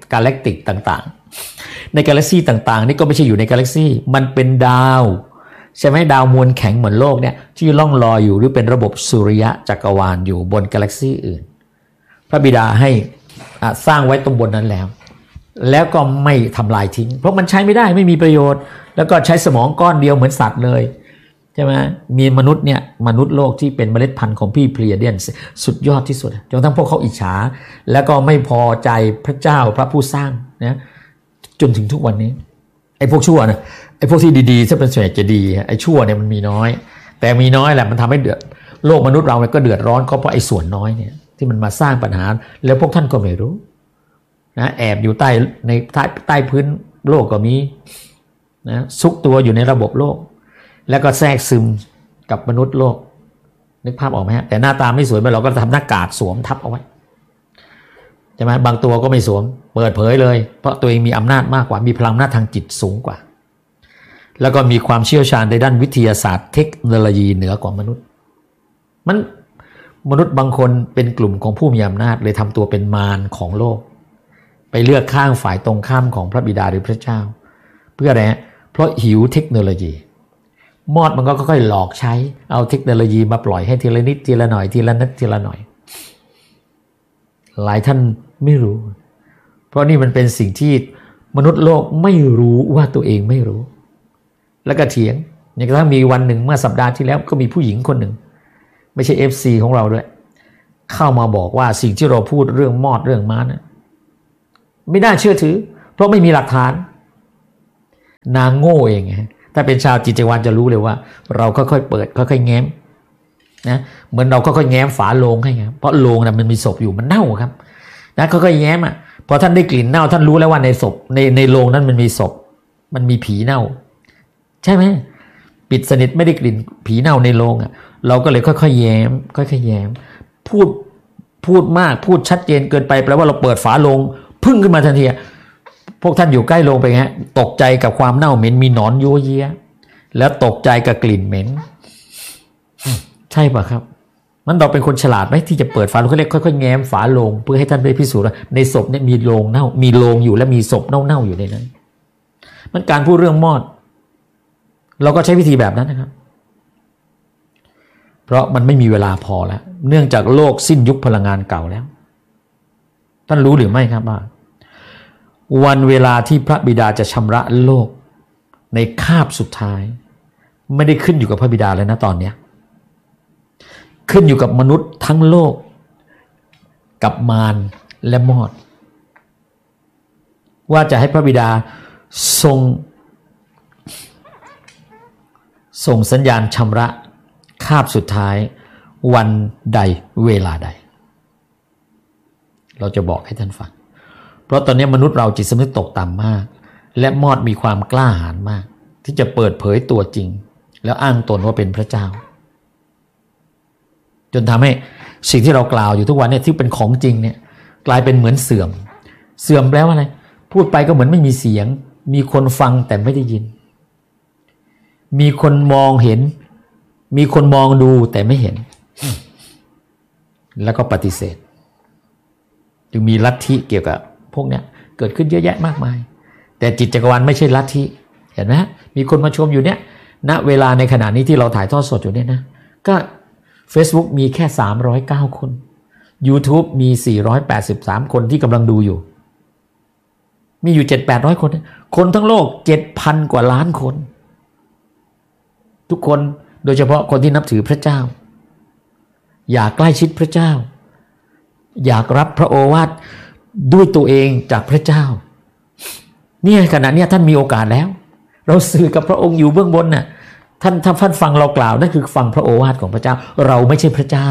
กาแล็กติกต่างๆในกาแล็กซี่ต่างๆนี่ก็ไม่ใช่อยู่ในกาแล็กซี่มันเป็นดาวใช่ไหมดาวมวลแข็งเหมือนโลกเนี่ยที่ล่องลอยอยู่หรือเป็นระบบสุริยะจักรวาลอยู่บนกาแล็กซี่อื่นพระบิดาให้สร้างไว้ตรงบนนั้นแล้วแล้วก็ไม่ทำลายทิ้งเพราะมันใช้ไม่ได้ไม่มีประโยชน์แล้วก็ใช้สมองก้อนเดียวเหมือนสัตว์เลยใช่ไหมมีมนุษย์เนี่ยมนุษย์โลกที่เป็นเมล็ดพันธุ์ของพี่เพลียเดียนสุดยอดที่สุดจนทั้งพวกเขาอิจฉาแล้วก็ไม่พอใจพระเจ้าพระผู้สร้างนะจนถึงทุกวันนี้ไอ้พวกชั่วนะไอ้พวกที่ดีๆถ้าเป็นส่วนใหญ่จะดีไอ้ชั่วเนี่ยมันมีน้อยแต่มีน้อยแหละมันทำให้เดือดโลกมนุษย์เราเนี่ยก็เดือดร้อนก็เพราะไอ้ส่วนน้อยเนี่ยที่มันมาสร้างปัญหาแล้วพวกท่านก็ไม่รู้นะแอบอยู่ใต้ในใต้ใต้พื้นโลกก็มีนะซุกตัวอยู่ในระบบโลกแล้วก็แทรกซึมกับมนุษย์โลกนึกภาพออกไหมฮะแต่หน้าตาไม่สวยเราก็ทำหน้ากากสวมทับเอาไว้ใช่ไหมบางตัวก็ไม่สวมเปิดเผยเลยเพราะตัวเองมีอำนาจมากกว่ามีพลังอำนาจทางจิตสูงกว่าแล้วก็มีความเชี่ยวชาญในด้านวิทยาศาสตร์เทคโนโลยีเหนือกว่ามนุษย์มันมนุษย์บางคนเป็นกลุ่มของผู้มีอำนาจเลยทำตัวเป็นมารของโลกไปเลือกข้างฝ่ายตรงข้ามของพระบิดาหรือพระเจ้าเพื่ออะไรเพราะหิวเทคโนโลยีมอดมันก็ค่อยๆหลอกใช้เอาเทคโนโลยีมาปล่อยให้ทีละนิดทีละหน่อยทีละนิดทีละหน่อยหลายท่านไม่รู้เพราะนี่มันเป็นสิ่งที่มนุษย์โลกไม่รู้ว่าตัวเองไม่รู้แล้วก็เถียงอย่างกระทั่งมีวันหนึ่งเมื่อสัปดาห์ที่แล้วก็มีผู้หญิงคนหนึ่งไม่ใช่ เอฟ ซี ของเราด้วยเข้ามาบอกว่าสิ่งที่เราพูดเรื่องมอดเรื่องม้านะไม่น่าเชื่อถือเพราะไม่มีหลักฐานนางโง่เองไงถ้าเป็นชาวจิตวิญญาณจะรู้เลยว่าเราค่อยๆเปิดค่อยๆแง้มนะเหมือนเราค่อยๆแง้มฝาโลงให้ไงเพราะโลงนะมันมีศพอยู่มันเน่าครับนะค่อยๆแง้มอ่ะพอท่านได้กลิ่นเน่าท่านรู้แล้วว่าในศพในในโลงนั้นมันมีศพมันมีผีเน่าใช่ไหมปิดสนิทไม่ได้กลิ่นผีเน่าในโลงอ่ะเราก็เลยค่อยๆแย้มค่อยๆแย้มพูดพูดมากพูดชัดเจนเกินไปแปลว่าเราเปิดฝาโลงพึ่งขึ้นมาทันทีพวกท่านอยู่ใกล้โลงไปฮะตกใจกับความเน่าเหม็นมีหนอนยั่วเยี้ยแล้วตกใจกับกลิ่นเหม็นใช่ป่ะครับมันเราเป็นคนฉลาดไหมที่จะเปิดฝาโลงเขาเรียกค่อยๆแง้มฝาโลงเพื่อให้ท่านได้พิสูจน์ว่าในศพเนี่ยมีโลงเน่ามีโลงอยู่และมีศพเน่าๆอยู่ในนั้นมันการพูดเรื่องมอดเราก็ใช้วิธีแบบนั้นนะครับเพราะมันไม่มีเวลาพอแล้วเนื่องจากโลกสิ้นยุคพลังงานเก่าแล้วท่านรู้หรือไม่ครับว่าวันเวลาที่พระบิดาจะชำระโลกในคาบสุดท้ายไม่ได้ขึ้นอยู่กับพระบิดาแล้วนะตอนนี้ขึ้นอยู่กับมนุษย์ทั้งโลกกับมารและมอดว่าจะให้พระบิดาทรงส่งสัญญาณชำระคาบสุดท้ายวันใดเวลาใดเราจะบอกให้ท่านฟังเพราะตอนนี้มนุษย์เราจิตสำนึกตกต่ำมากและมอดมีความกล้าหาญมากที่จะเปิดเผยตัวจริงแล้วอ้างตนว่าเป็นพระเจ้าจนทำให้สิ่งที่เรากล่าวอยู่ทุกวันเนี่ยที่เป็นของจริงเนี่ยกลายเป็นเหมือนเสื่อมเสื่อมแปลว่าอะไรพูดไปก็เหมือนไม่มีเสียงมีคนฟังแต่ไม่ได้ยินมีคนมองเห็นมีคนมองดูแต่ไม่เห็นแล้วก็ปฏิเสธจึงมีลัทธิเกี่ยวกับพวกเนี้ยเกิดขึ้นเยอะแยะมากมายแต่จิตจักรวาลไม่ใช่ลัทธิเห็นไหมมีคนมาชมอยู่เนี้ยณเวลาในขณะนี้ที่เราถ่ายทอดสดอยู่เนี่ยนะก็ Facebook มีแค่สามร้อยเก้าคน YouTube มีสี่ร้อยแปดสิบสามคนที่กำลังดูอยู่มีอยู่ เจ็ดถึงแปดร้อย คนคนทั้งโลก เจ็ดพัน กว่าล้านคนทุกคนโดยเฉพาะคนที่นับถือพระเจ้าอยากใกล้ชิดพระเจ้าอยากรับพระโอวาทด้วยตัวเองจากพระเจ้าเนี่ยขณะนี้ท่านมีโอกาสแล้วเราสื่อกับพระองค์อยู่เบื้องบนน่ะท่านถ้าท่านฟังเรากล่าวนั่นคือฟังพระโอวาทของพระเจ้าเราไม่ใช่พระเจ้า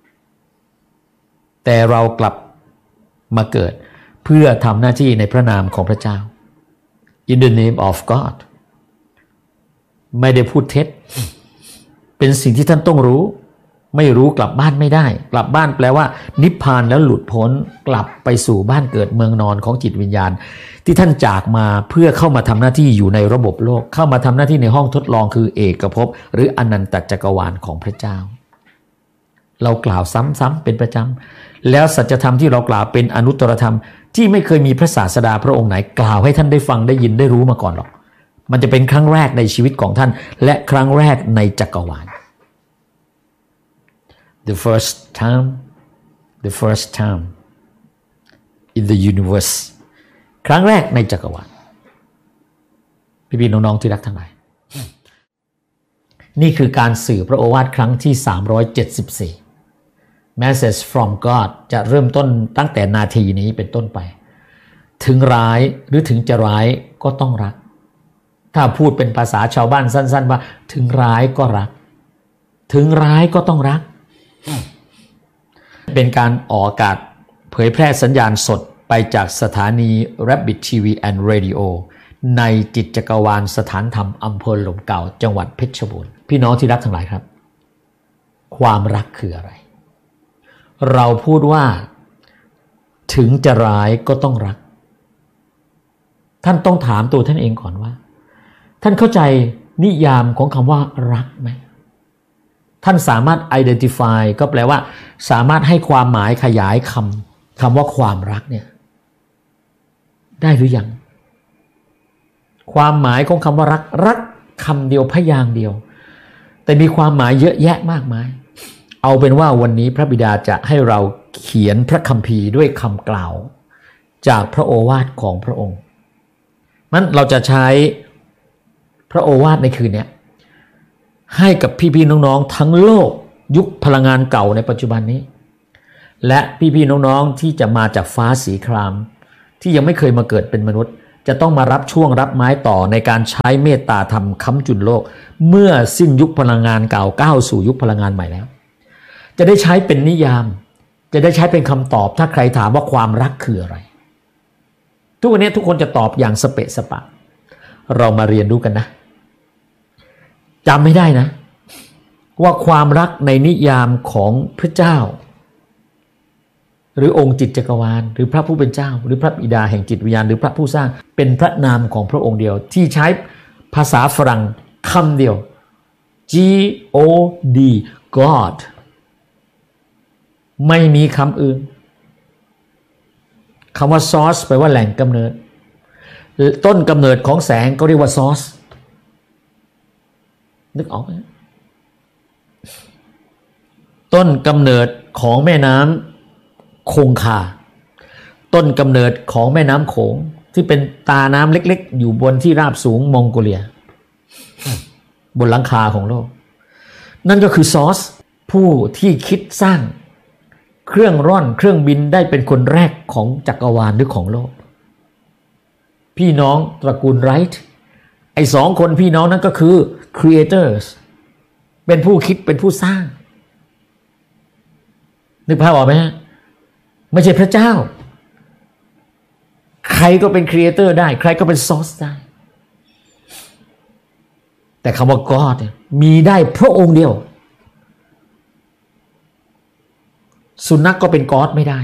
แต่เรากลับมาเกิดเพื่อทำหน้าที่ในพระนามของพระเจ้า in the name of God ไม่ได้พูดเท็จเป็นสิ่งที่ท่านต้องรู้ไม่รู้กลับบ้านไม่ได้กลับบ้านแปลว่านิพพานแล้วหลุดพ้นกลับไปสู่บ้านเกิดเมืองนอนของจิตวิญญาณที่ท่านจากมาเพื่อเข้ามาทำหน้าที่อยู่ในระบบโลกเข้ามาทำหน้าที่ในห้องทดลองคือเอกภพหรืออนันตจักรวาลของพระเจ้าเรากล่าวซ้ำๆเป็นประจำแล้วสัจธรรมที่เรากล่าวเป็นอนุตตรธรรมที่ไม่เคยมีพระศาสดาพระองค์ไหนกล่าวให้ท่านได้ฟังได้ยินได้รู้มาก่อนหรอกมันจะเป็นครั้งแรกในชีวิตของท่านและครั้งแรกในจักรวาล the first time the first time in the universe ครั้งแรกในจักรวาลพี่ๆน้องๆที่รักทั้งหลายนี่คือการสื่อพระโอวาทครั้งที่สามร้อยเจ็ดสิบสี่ Message from God จะเริ่มต้นตั้งแต่นาทีนี้เป็นต้นไปถึงร้ายหรือถึงจะร้ายก็ต้องรักถ้าพูดเป็นภาษาชาวบ้านสั้นๆว่าถึงร้ายก็รักถึงร้ายก็ต้องรักเป็นการออกอากาศเผยแพร่สัญญาณสดไปจากสถานี Rabbit ที วี and Radio ในจิตจักรวาลสถานธรรมอำเภอหลมเก่าจังหวัดเพชรบูรณ์พี่น้องที่รักทั้งหลายครับความรักคืออะไรเราพูดว่าถึงจะร้ายก็ต้องรักท่านต้องถามตัวท่านเองก่อนว่าท่านเข้าใจนิยามของคำว่ารักไหมท่านสามารถ identify ก็แปลว่าสามารถให้ความหมายขยายคำคำว่าความรักเนี่ยได้หรือยังความหมายของคำว่ารักรักคำเดียวพยางค์เดียวแต่มีความหมายเยอะแยะมากมายเอาเป็นว่าวันนี้พระบิดาจะให้เราเขียนพระคัมภีร์ด้วยคำกล่าวจากพระโอวาทของพระองค์นั้นเราจะใช้พระโอวาทในคืนนี้ให้กับพี่ๆน้องๆทั้งโลกยุคพลังงานเก่าในปัจจุบันนี้และพี่ๆน้องๆที่จะมาจากฟ้าสีครามที่ยังไม่เคยมาเกิดเป็นมนุษย์จะต้องมารับช่วงรับไม้ต่อในการใช้เมตตาธรรมค้ำจุนโลกเมื่อสิ้นยุคพลังงานเก่าก้าวสู่ยุคพลังงานใหม่แล้วจะได้ใช้เป็นนิยามจะได้ใช้เป็นคำตอบถ้าใครถามว่าความรักคืออะไรทุกวันนี้ทุกคนจะตอบอย่างสเปะสปะเรามาเรียนรู้กันนะจำไม่ได้นะว่าความรักในนิยามของพระเจ้าหรือองค์จิตจักรวาลหรือพระผู้เป็นเจ้าหรือพระบิดาแห่งจิตวิญญาณหรือพระผู้สร้างเป็นพระนามของพระองค์เดียวที่ใช้ภาษาฝรั่งคำเดียว G O D God ไม่มีคำอื่นคำว่า source แปลว่าแหล่งกำเนิดต้นกำเนิดของแสงก็เรียกว่า source นึกออกไหมต้นกำเนิดของแม่น้ำคงคาต้นกำเนิดของแม่น้ำโขงที่เป็นตาน้ำเล็กๆอยู่บนที่ราบสูงมองโกเลียบนหลังคาของโลกนั่นก็คือซอสผู้ที่คิดสร้างเครื่องร่อนเครื่องบินได้เป็นคนแรกของจักรวาลหรือของโลกพี่น้องตระกูลไรท์ไอ้สองคนพี่น้องนั้นก็คือ creators เป็นผู้คิดเป็นผู้สร้างนึกภาพออกไหมฮะไม่ใช่พระเจ้าใครก็เป็น creator ได้ใครก็เป็น source ได้แต่คำว่า God มีได้พระองค์เดียวสุนัข ก, ก็เป็น God ไม่ได้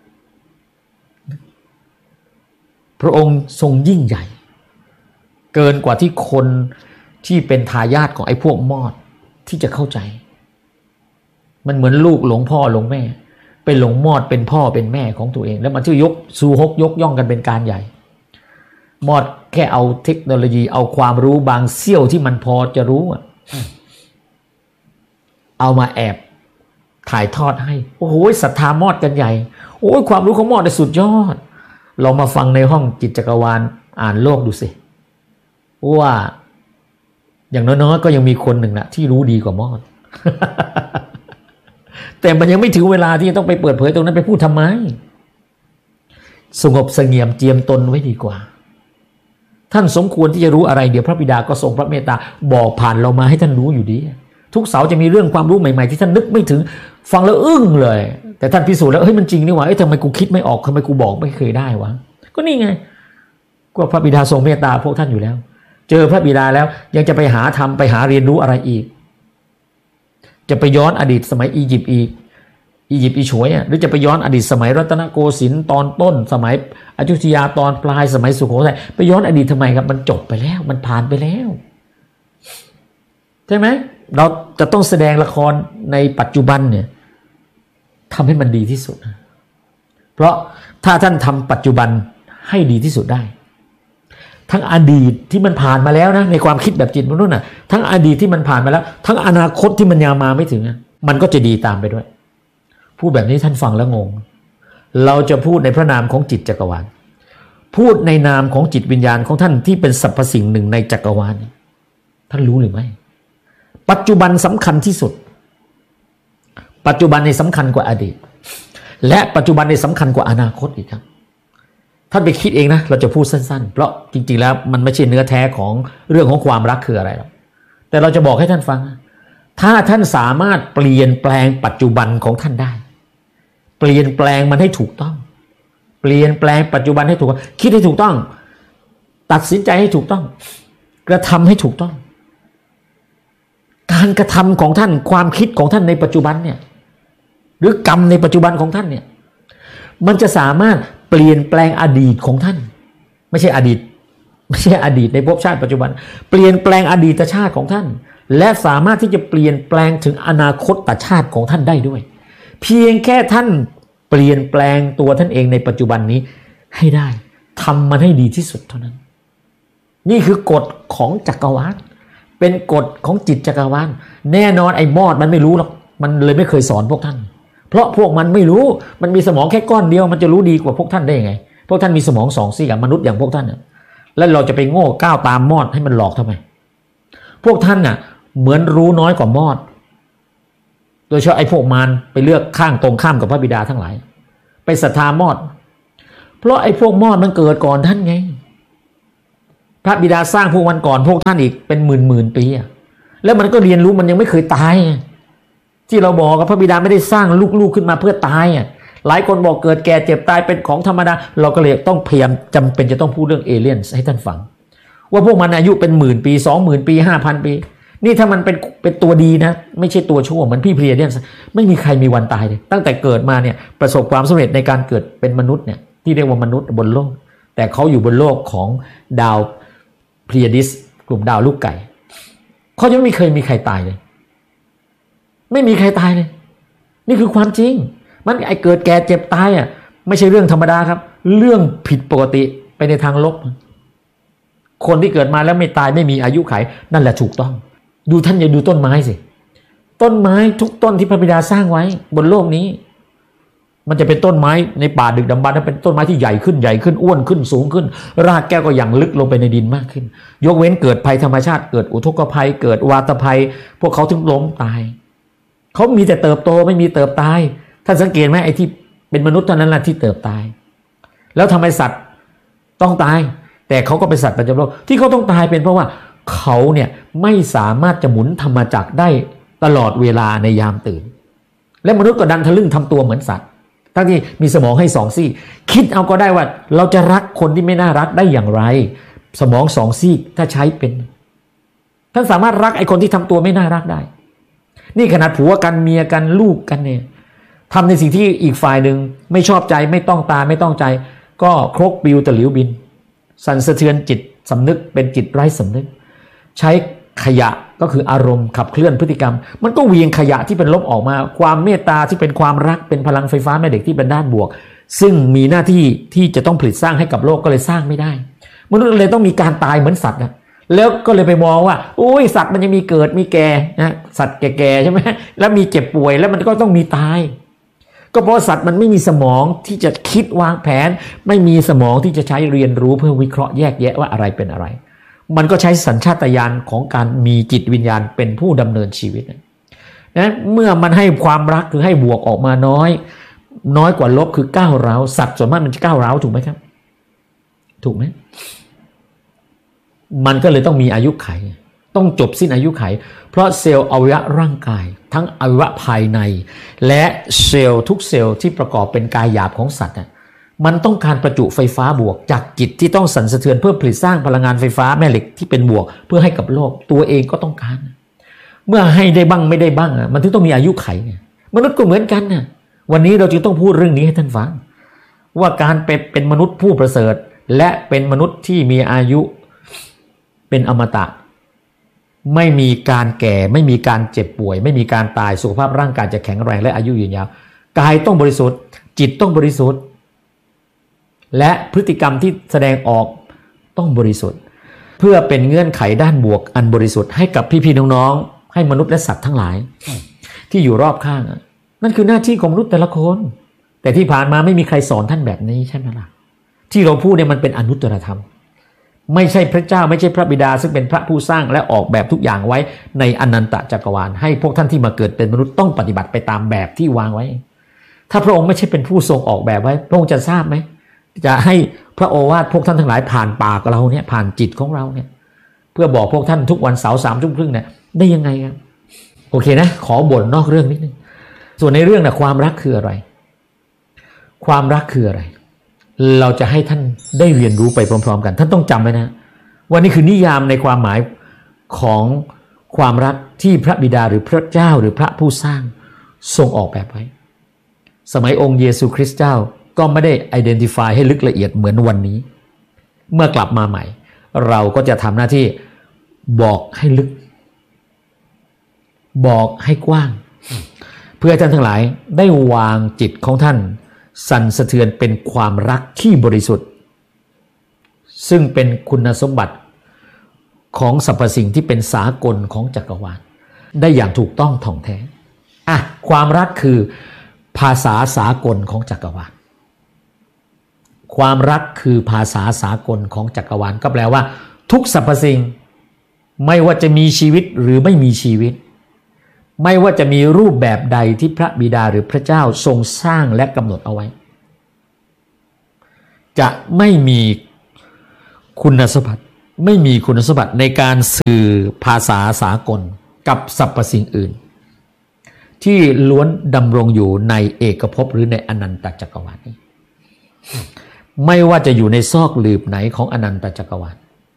พระองค์ทรงยิ่งใหญ่เกินกว่าที่คนที่เป็นทายาทของไอ้พวกมอดที่จะเข้าใจมันเหมือนลูกหลงพ่อหลงแม่เป็นหลงมอดเป็นพ่อเป็นแม่ของตัวเองแล้วมันจะยกซูฮกยกย่องกันเป็นการใหญ่มอดแค่เอาเทคโนโลยีเอาความรู้บางเสี้ยวที่มันพอจะรู้เอามาแอบถ่ายทอดให้โอ้โหศรัทธามอดกันใหญ่โอ้ยความรู้ของมอดสุดยอดเรามาฟังในห้องจิตจักรวาลอ่านโลกดูสิว่าอย่างน้อยๆก็ยังมีคนหนึ่งนะที่รู้ดีกว่ามอด แต่มันยังไม่ถึงเวลาที่จะต้องไปเปิดเผยตรงนั้นไปพูดทำไมสงบเสงี่ยมเจียมตนไว้ดีกว่าท่านสมควรที่จะรู้อะไรเดี๋ยวพระบิดาก็ทรงพระเมตตาบอกผ่านเรามาให้ท่านรู้อยู่ดีทุกเสาร์จะมีเรื่องความรู้ใหม่ๆที่ท่านนึกไม่ถึงฟังแล้วอึ้งเลยแต่ท่านพิสูจน์แล้วเฮ้ยมันจริงนี่หว่าเอ้ยทำไมกูคิดไม่ออกทำไมกูบอกไม่เคยได้วะก็นี่ไงก็พระบิดาทรงเมตตาพวกท่านอยู่แล้วเจอพระบิดาแล้วยังจะไปหาทำไปหาเรียนรู้อะไรอีกจะไปย้อนอดีตสมัยอียิปต์อีกอียิปต์อีฉวยอ่ะหรือจะไปย้อนอดีตสมัยรัตนโกสินทร์ตอนต้นสมัยอยุธยาตอนปลายสมัยสุโขทัยไปย้อนอดีตทำไมครับมันจบไปแล้วมันผ่านไปแล้วใช่ไหมเราจะต้องแสดงละครในปัจจุบันเนี่ยทำให้มันดีที่สุดเพราะถ้าท่านทำปัจจุบันให้ดีที่สุดได้ทั้งอดีตที่มันผ่านมาแล้วนะในความคิดแบบจิตมนุษย์น่ะทั้งอดีตที่มันผ่านมาแล้วทั้งอนาคตที่มันยังมาไม่ถึงมันก็จะดีตามไปด้วยพูดแบบนี้ท่านฟังแล้วงงเราจะพูดในพระนามของจิตจักรวาลพูดในนามของจิตวิญญาณของท่านที่เป็นสรรพสิ่งหนึ่งในจักรวาลท่านรู้หรือไม่ปัจจุบันสำคัญที่สุดปัจจุบันในสำคัญกว่าอดีตและปัจจุบันในสำคัญกว่าอนาคตอีกครับท่านไปคิดเองนะเราจะพูดสั้นๆเพราะจริงๆแล้วมันไม่ใช่เนื้อแท้ของเรื่องของความรักคืออะไรหรอกแต่เราจะบอกให้ท่านฟังถ้าท่านสามารถเปลี่ยนแปลงปัจจุบันของท่านได้เปลี่ยนแปลงมันให้ถูกต้องเปลี่ยนแปลงปัจจุบันให้ถูกคิดให้ถูกต้องตัดสินใจให้ถูกต้องกระทำให้ถูกต้องการกระทำของท่านความคิดของท่านในปัจจุบันเนี่ยหรือกรรมในปัจจุบันของท่านเนี่ยมันจะสามารถเปลี่ยนแปลงอดีตของท่านไม่ใช่อดีตไม่ใช่อดีตในภพชาติปัจจุบันเปลี่ยนแปลงอดีตชาติของท่านและสามารถที่จะเปลี่ยนแปลงถึงอนาคตชาติของท่านได้ด้วยเพียงแค่ท่านเปลี่ยนแปลงตัวท่านเองในปัจจุบันนี้ให้ได้ทำมันให้ดีที่สุดเท่านั้นนี่คือกฎของจักรวาลเป็นกฎของจิตจักรวาลแน่นอนไอ้มอดมันไม่รู้หรอกมันเลยไม่เคยสอนพวกท่านเพราะพวกมันไม่รู้มันมีสมองแค่ก้อนเดียวมันจะรู้ดีกว่าพวกท่านได้ยังไงพวกท่านมีสมองสองซี่กับมนุษย์อย่างพวกท่านน่ะแล้วเราจะไปโง่ก้าวตามมอดให้มันหลอกทำไมพวกท่านน่ะเหมือนรู้น้อยกว่ามอดโดยเฉพาะไอ้พวกมารไปเลือกข้างตรงข้ามกับพระบิดาทั้งหลายไปศรัทธามอดเพราะไอ้พวกมอดมันเกิดก่อนท่านไงพระบิดาสร้างพวกมันก่อนพวกท่านอีกเป็นหมื่นหมื่นปีอะแล้วมันก็เรียนรู้มันยังไม่เคยตายที่เราบอกกับพระบิดาไม่ได้สร้างลูกๆขึ้นมาเพื่อตายอ่ะหลายคนบอกเกิดแก่เจ็บตายเป็นของธรรมดาเราก็เลยต้องพยายามจำเป็นจะต้องพูดเรื่องเอเลี่ยนให้ท่านฟังว่าพวกมันอายุเป็นหมื่นปีสองหมื่นปีห้าพันปีนี่ถ้ามันเป็นเป็นตัวดีนะไม่ใช่ตัวชั่วเหมือนพี่เพลียเลี่ยนไม่มีใครมีวันตายเลยตั้งแต่เกิดมาเนี่ยประสบความสำเร็จในการเกิดเป็นมนุษย์เนี่ยที่เรียกว่ามนุษย์บนโลกแต่เขาอยู่บนโลกของดาวเพลียดิสกลุ่มดาวลูกไก่เขายังไม่เคยมีใครตายเลยไม่มีใครตายเลยนี่คือความจริงมันไอเกิดแก่เจ็บตายอ่ะไม่ใช่เรื่องธรรมดาครับเรื่องผิดปกติไปในทางลบคนที่เกิดมาแล้วไม่ตายไม่มีอายุขัยนั่นแหละถูกต้องดูท่านอย่าดูต้นไม้สิต้นไม้ทุกต้นที่พระบิดาสร้างไว้บนโลกนี้มันจะเป็นต้นไม้ในป่าดึกดำบรรพ์เป็นต้นไม้ที่ใหญ่ขึ้นใหญ่ขึ้นอ้วนขึ้นสูงขึ้นรากแก้วก็อย่างลึกลงไปในดินมากขึ้นยกเว้นเกิดภัยธรรมชาติเกิดอุทกภัยเกิดวาตภัยพวกเขาถึงล้มตายเขามีแต่เติบโตไม่มีเติบตายท่านสังเกตไหมไอ้ที่เป็นมนุษย์เท่านั้นแหละที่เติบตายแล้วทำไมสัตว์ต้องตายแต่เขาก็เป็นสัตว์ประจำโลกที่เขาต้องตายเป็นเพราะว่าเขาเนี่ยไม่สามารถจะหมุนธรรมจักรได้ตลอดเวลาในยามตื่นและมนุษย์ก็ดันทะลึ่งทำตัวเหมือนสัตว์ทั้งที่มีสมองให้สองซี่คิดเอาก็ได้ว่าเราจะรักคนที่ไม่น่ารักได้อย่างไรสมองสองซี่ถ้าใช้เป็นท่านสามารถรักไอ้คนที่ทำตัวไม่น่ารักได้นี่ขนาดผัวกันเมียกันลูกกันเนี่ยทำในสิ่งที่อีกฝ่ายหนึ่งไม่ชอบใจไม่ต้องตาไม่ต้องใจก็ครกปิวตะหลิวบินสั่นสะเทือนจิตสำนึกเป็นจิตไร้สำนึกใช้ขยะก็คืออารมณ์ขับเคลื่อนพฤติกรรมมันก็เวียงขยะที่เป็นลบออกมาความเมตตาที่เป็นความรักเป็นพลังไฟฟ้าแม่เหล็กที่เป็นด้านบวกซึ่งมีหน้าที่ที่จะต้องผลิตสร้างให้กับโลกก็เลยสร้างไม่ได้มนุษย์เลยต้องมีการตายเหมือนสัตว์นะแล้วก็เลยไปมองว่าโอ้ยสัตว์มันยังมีเกิดมีแก่นะสัตว์แก่ๆใช่ไหมแล้วมีเจ็บป่วยแล้วมันก็ต้องมีตายก็เพราะสัตว์มันไม่มีสมองที่จะคิดวางแผนไม่มีสมองที่จะใช้เรียนรู้เพื่อวิเคราะห์แยกแยะว่าอะไรเป็นอะไรมันก็ใช้สัญชาตญาณของการมีจิตวิญญาณเป็นผู้ดำเนินชีวิตนะเมื่อมันให้ความรักคือให้บวกออกมาน้อยน้อยกว่าลบคือก้าวร้าวสัตว์ส่วนมากมันจะก้าวร้าวถูกไหมครับถูกไหมมันก็เลยต้องมีอายุไขต้องจบสิ้นอายุไขเพราะเซลล์อวัยวะร่างกายทั้งอวัยวะภายในและเซลล์ทุกเซลล์ที่ประกอบเป็นกายหยาบของสัตว์มันต้องการประจุไฟฟ้าบวกจากจิตที่ต้องสั่นสะเทือนเพื่อผลิตสร้างพลังงานไฟฟ้าแม่เหล็กที่เป็นบวกเพื่อให้กับโลกตัวเองก็ต้องการเมื่อให้ได้บ้างไม่ได้บ้างมันถึงต้องมีอายุไขมนุษย์ก็เหมือนกันนะวันนี้เราจึงต้องพูดเรื่องนี้ให้ท่านฟังว่าการเป็นเป็นมนุษย์ผู้ประเสริฐและเป็นมนุษย์ที่มีอายุเป็นอมตะไม่มีการแก่ไม่มีการเจ็บป่วยไม่มีการตายสุขภาพร่างกายจะแข็งแรงและอายุยืนยาวกายต้องบริสุทธิ์จิตต้องบริสุทธิ์และพฤติกรรมที่แสดงออกต้องบริสุทธิ์เพื่อเป็นเงื่อนไขด้านบวกอันบริสุทธิ์ให้กับพี่ๆน้องๆให้มนุษย์และสัตว์ทั้งหลายที่อยู่รอบข้างนั่นคือหน้าที่ของมนุษย์แต่ละคนแต่ที่ผ่านมาไม่มีใครสอนท่านแบบนี้ใช่ไหมล่ะที่เราพูดเนี่ยมันเป็นอนุตตรธรรมไม่ใช่พระเจ้าไม่ใช่พระบิดาซึ่งเป็นพระผู้สร้างและออกแบบทุกอย่างไว้ในอนันตจักรวาลให้พวกท่านที่มาเกิดเป็นมนุษย์ต้องปฏิบัติไปตามแบบที่วางไว้ถ้าพระองค์ไม่ใช่เป็นผู้ทรงออกแบบไว้พระองค์จะทราบไหมจะให้พระโอวาทพวกท่านทั้งหลายผ่านปากเราเนี่ยผ่านจิตของเราเนี่ยเพื่อบอกพวกท่านทุกวันเสาร์สามทุ่มครึ่งเนี่ยได้ยังไงครับโอเคนะขอบ่นนอกเรื่องนิดนึงส่วนในเรื่องนะความรักคืออะไรความรักคืออะไรเราจะให้ท่านได้เรียนรู้ไปพร้อมๆกันท่านต้องจำไว้นะว่านี่คือนิยามในความหมายของความรักที่พระบิดาหรือพระเจ้าหรือพระผู้สร้างทรงออกแบบไว้สมัยองค์เยซูคริสต์เจ้าก็ไม่ได้ identify ให้ลึกละเอียดเหมือนวันนี้เมื่อกลับมาใหม่เราก็จะทำหน้าที่บอกให้ลึกบอกให้กว้างเพื่อท่านทั้งหลายได้วางจิตของท่านสั่นสะเทือนเป็นความรักที่บริสุทธิ์ซึ่งเป็นคุณสมบัติของสรรพสิ่งที่เป็นสากลของจักรวาลได้อย่างถูกต้องถ่องแท้อ่ะความรักคือภาษาสากลของจักรวาลความรักคือภาษาสากลของจักรวาลก็แปลว่าทุกสรรพสิ่งไม่ว่าจะมีชีวิตหรือไม่มีชีวิตไม่ว่าจะมีรูปแบบใดที่พระบิดาหรือพระเจ้าทรงสร้างและกำหนดเอาไว้จะไม่มีคุณสมบัติไม่มีคุณสมบัติในการสื่อภาษาสากลกับสรรพสิ่งอื่นที่ล้วนดำรงอยู่ในเอกภพหรือในอนันตจักรวาลนี้ไม่ว่าจะอยู่ในซอกหลืบไหนของอนันตจักรวาล